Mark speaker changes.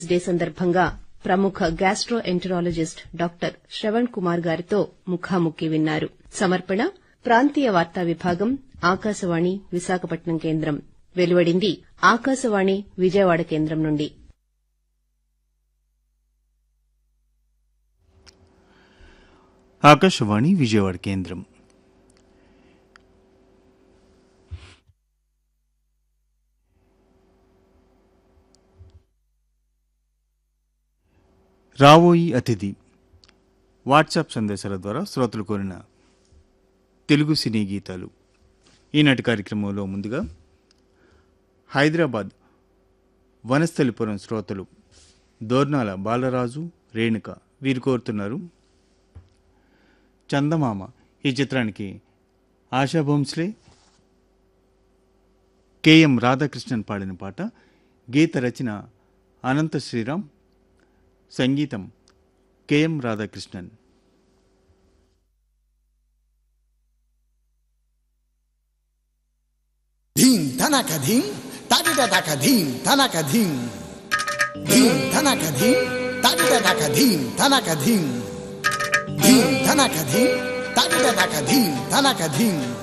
Speaker 1: Day సందర్భంగా ప్రముఖ gastroenterologist doctor Shravan Kumar గారితో ముఖాముఖి విన్నారు. సమర్పణ ప్రాంతీయ వార్తా విభాగం, ఆకాశవాణి విశాఖపట్నం కేంద్రం. వెలువడింది ఆకాశవాణి విజయవాడ కేంద్రం నుండి.
Speaker 2: ఆకాశవాణి విజయవాడ కేంద్రం. రావోయి అతిథి వాట్సాప్ సందేశాల ద్వారా శ్రోతలు కోరిన తెలుగు సినీ గీతాలు. ఈనాటి కార్యక్రమంలో ముందుగా హైదరాబాద్ వనస్థలిపురం శ్రోతలు దోర్నాల బాలరాజు, రేణుక వీరు కోరుతున్నారు చందమామ ఈ చిత్రానికి ఆశా భోంస్లే, కెఎం రాధాకృష్ణన్ పాడిన పాట. గీత రచన అనంత శ్రీరామ్, సంగీతం కెఎం రాధాకృష్ణన్.
Speaker 3: ధీం ధనక ధీం తాకిట తక ధీం ధనక ధీం ధీం ధనక ధీం తాకిట తక ధీం ధనక ధీం ధీం ధనక ధీం తాకిట తక ధీం ధనక ధీం